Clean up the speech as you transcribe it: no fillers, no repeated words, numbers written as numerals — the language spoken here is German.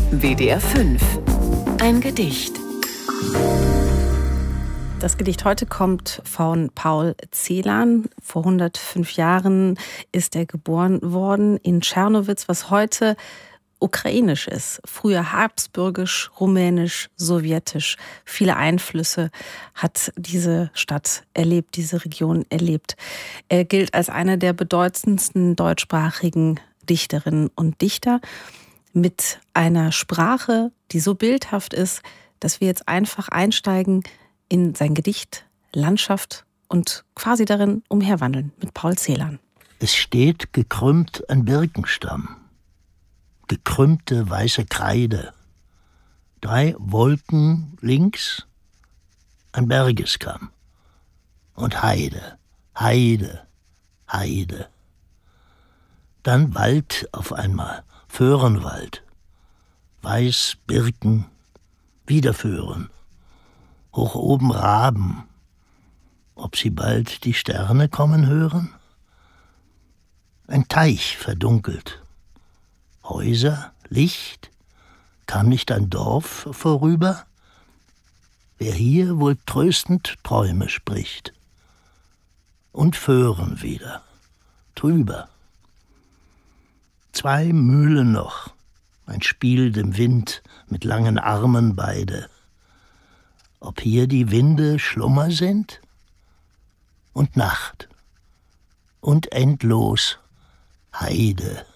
WDR 5. Ein Gedicht. Das Gedicht heute kommt von Paul Celan. Vor 105 Jahren ist er geboren worden in Czernowitz, was heute ukrainisch ist. Früher habsburgisch, rumänisch, sowjetisch. Viele Einflüsse hat diese Stadt erlebt, diese Region erlebt. Er gilt als einer der bedeutendsten deutschsprachigen Dichterinnen und Dichter mit einer Sprache, die so bildhaft ist, dass wir jetzt einfach einsteigen in sein Gedicht, Landschaft und quasi darin umherwandeln mit Paul Celan. Es steht gekrümmt ein Birkenstamm, gekrümmte weiße Kreide, 3 Wolken links, ein Bergeskamm und Heide, Heide, Heide. Dann Wald auf einmal, Föhrenwald, weiß Birken, wieder Föhren, hoch oben Raben, ob sie bald die Sterne kommen hören? Ein Teich verdunkelt, Häuser, Licht, kam nicht ein Dorf vorüber? Wer hier wohl tröstend Träume spricht? Und Föhren wieder, trüber. 2 Mühlen noch, ein Spiel dem Wind mit langen Armen beide. Ob hier die Winde Schlummer sind? Und Nacht und endlos Heide.